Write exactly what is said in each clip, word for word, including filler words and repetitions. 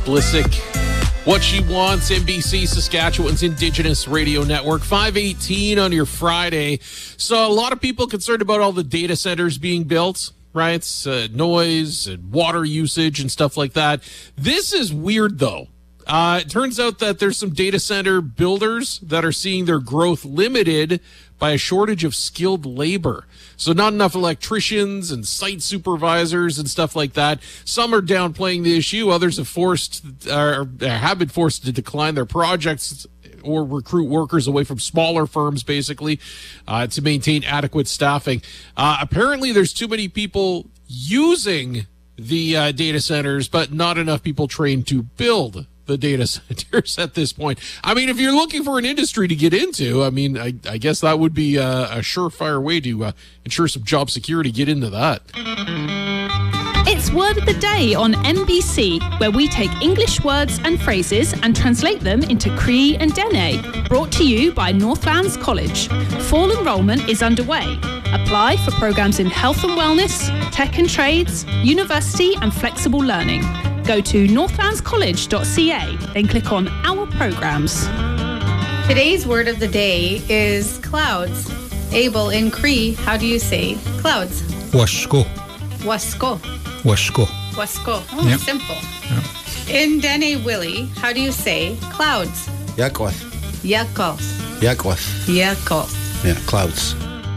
Blissick. What She Wants, N B C Saskatchewan's Indigenous Radio Network, five eighteen on your Friday. So a lot of people concerned about all the data centers being built, right? Uh, noise and water usage and stuff like that. This is weird, though. Uh, it turns out that there's some data center builders that are seeing their growth limited by a shortage of skilled labor. So not enough electricians and site supervisors and stuff like that. Some are downplaying the issue. Others have forced, or have been forced to decline their projects or recruit workers away from smaller firms, basically, uh, to maintain adequate staffing. Uh, apparently, there's too many people using the uh, data centers, but not enough people trained to build the data centers at this point. I mean, if you're looking for an industry to get into, I mean, I, I guess that would be a, a surefire way to uh, ensure some job security. Get into that. It's Word of the Day on N B C, where we take English words and phrases and translate them into Cree and Dene. Brought to you by Northlands College. Fall enrolment is underway. Apply for programs in health and wellness, tech and trades, university and flexible learning. Go to northlands college dot c a, then click on Our Programs. Today's word of the day is clouds. Abel, in Cree, how do you say clouds? Wasko. Wasko. Wasko. Wasko. Oh, Yep. simple. Yep. In Dene Willie, how do you say clouds? Yakwas. Yakos. Yakwas. Yakos. Yeah, clouds.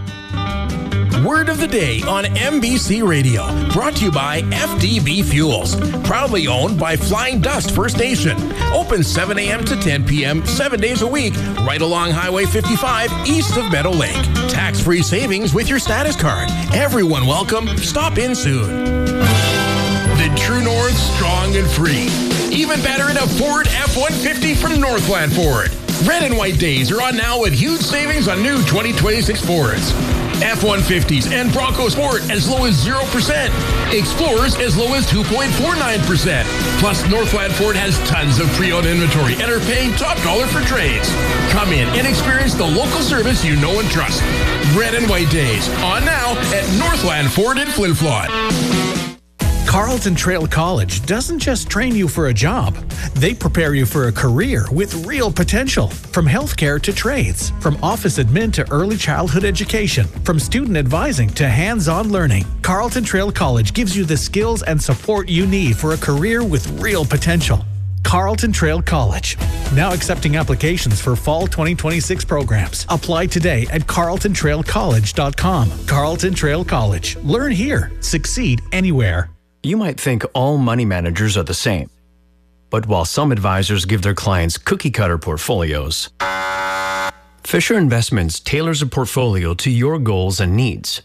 Word of the Day on N B C Radio. Brought to you by F D B Fuels. Proudly owned by Flying Dust First Nation. Open seven a.m. to ten p.m. seven days a week, right along Highway fifty-five east of Meadow Lake. Tax-free savings with your status card. Everyone welcome. Stop in soon. The True North, strong and free. Even better in a Ford F one fifty from Northland Ford. Red and white days are on now with huge savings on new twenty twenty-six Fords. F one fifties and Bronco Sport as low as zero percent. Explorers as low as two point four nine percent. Plus, Northland Ford has tons of pre-owned inventory and are paying top dollar for trades. Come in and experience the local service you know and trust. Red and white days on now at Northland Ford in Flin Flon. Carleton Trail College doesn't just train you for a job. They prepare you for a career with real potential. From healthcare to trades, from office admin to early childhood education, from student advising to hands-on learning, Carleton Trail College gives you the skills and support you need for a career with real potential. Carleton Trail College. Now accepting applications for fall twenty twenty-six programs. Apply today at carleton trail college dot com. Carleton Trail College. Learn here. Succeed anywhere. You might think all money managers are the same. But while some advisors give their clients cookie-cutter portfolios, Fisher Investments tailors a portfolio to your goals and needs.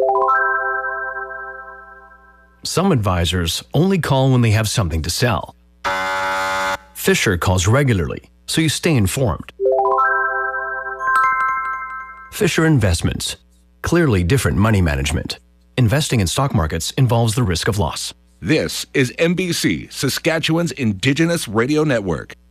Some advisors only call when they have something to sell. Fisher calls regularly, so you stay informed. Fisher Investments. Clearly different money management. Investing in stock markets involves the risk of loss. This is N B C, Saskatchewan's Indigenous Radio Network.